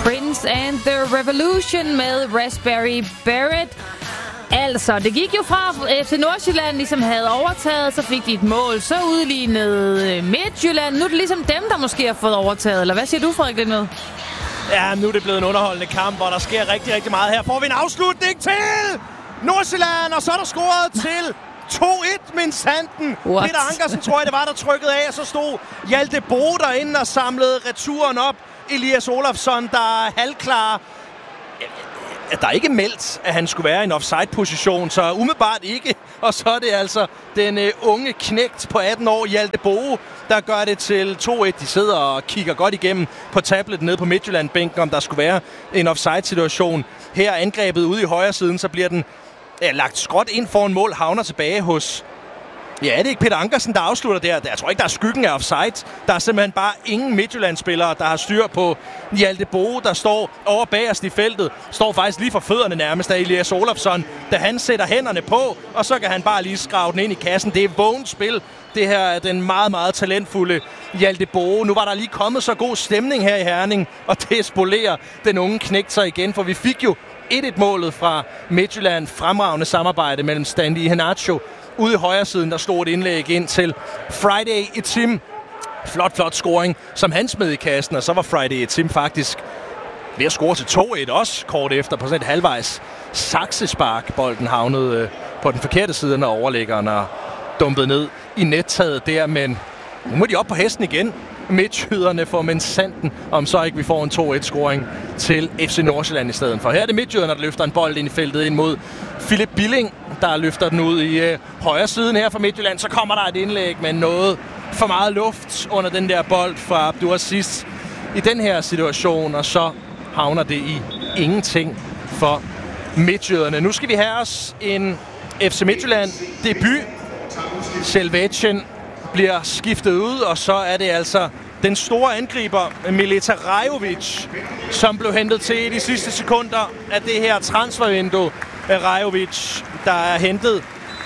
Prince and the Revolution med Raspberry Beret. Altså, det gik jo fra FC Nordsjælland ligesom havde overtaget, så fik de et mål, så udlignede Midtjylland. Nu er det ligesom dem, der måske har fået overtaget, eller hvad siger du, Frederik Lindved? Ja, nu er det blevet en underholdende kamp, hvor der sker rigtig, rigtig meget. Her får vi en afslutning til Nordsjælland, og så er der scoret til 2-1 min sanden. Peter Ankersen, tror jeg, det var, der trykkede af, og så stod Hjalte Boe derinde og samlede returen op. Elias Olafsson, der er halvklar. Der er ikke meldt, at han skulle være i en offside-position, så umiddelbart ikke. Og så er det altså den unge knægt på 18 år, Hjalte Boe, der gør det til 2-1. De sidder og kigger godt igennem på tablet nede på Midtjylland-bænken, om der skulle være en offside-situation. Her angrebet ude i højre siden, så bliver den lagt skråt ind foran mål, havner tilbage hos... Ja, det er ikke Peter Ankersen, der afslutter der. Jeg tror ikke, der er skyggen af offside. Der er simpelthen bare ingen Midtjylland-spillere, der har styr på Hjalte Boe, der står over bagerst i feltet. Står faktisk lige for fødderne nærmest af Elias Olafsson, da han sætter hænderne på, og så kan han bare lige skrave den ind i kassen. Det er vågent spil. Det her er den meget, meget talentfulde Hjalte Boe. Nu var der lige kommet så god stemning her i Herning, og det spolerer den unge knægt sig igen, for vi fik jo 1-1-målet fra Midtjylland. Fremragende samarbejde mellem Stanley Iheanacho. Ude i højre siden, der stod et indlæg ind til Friday Etim. Flot scoring, som han smed i kassen, og så var Friday Etim faktisk ved at score til 2-1 også, kort efter på sådan et halvvejs saksespark. Bolden havnede på den forkerte side, når overlæggeren er dumpet ned i nettaget der, men nu må de op på hesten igen. Midtjyderne får minsanden, om så ikke vi får en 2-1-scoring til FC Nordsjælland i stedet for. Her er det Midtjyderne, der løfter en bold ind i feltet ind mod Philip Billing, der løfter den ud i højre siden her fra Midtjylland. Så kommer der et indlæg med noget for meget luft under den der bold fra Abdou Aziz i den her situation, og så havner det i ingenting for Midtjyderne. Nu skal vi have os en FC Midtjylland debut. Selvetjen bliver skiftet ud, og så er det altså den store angriber, Mileta Rajovic, som blev hentet til i de sidste sekunder af det her transfervindue. Rajovic, der er hentet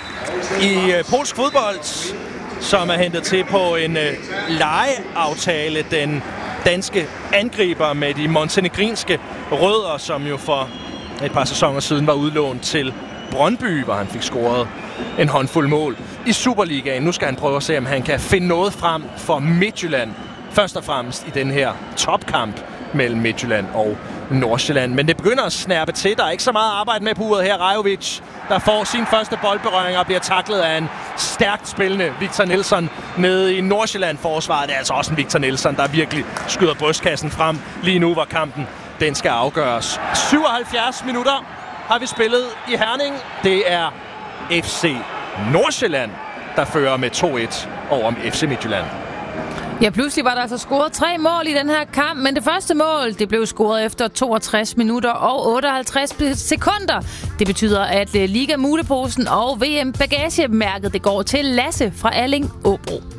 i polsk fodbold, som er hentet til på en lejeaftale. Den danske angriber med de montenegrinske rødder, som jo for et par sæsoner siden var udlånt til Brøndby, hvor han fik scoret en håndfuld mål i Superligaen. Nu skal han prøve at se, om han kan finde noget frem for Midtjylland. Først og fremmest i den her topkamp mellem Midtjylland og Nordsjælland. Men det begynder at snærpe til. Der er ikke så meget arbejde med på uret her. Rajovic, der får sin første boldberøring og bliver taklet af en stærkt spillende Victor Nilsson nede i Nordsjælland-forsvaret. Det er altså også en Victor Nilsson, der virkelig skyder brystkassen frem lige nu, hvor kampen den skal afgøres. 77 minutter har vi spillet i Herning. Det er FC Nordsjælland, der fører med 2-1 over FC Midtjylland. Ja, pludselig var der altså scoret 3 mål i den her kamp, men det første mål, det blev scoret efter 62 minutter og 58 sekunder. Det betyder, at Liga Muleposen og VM Bagagemærket, det går til Lasse fra Alling Åbro.